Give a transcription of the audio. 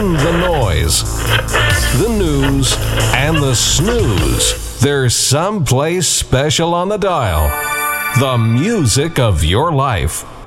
the noise, the news, and the snooze. There's someplace special on the dial. The music of your life.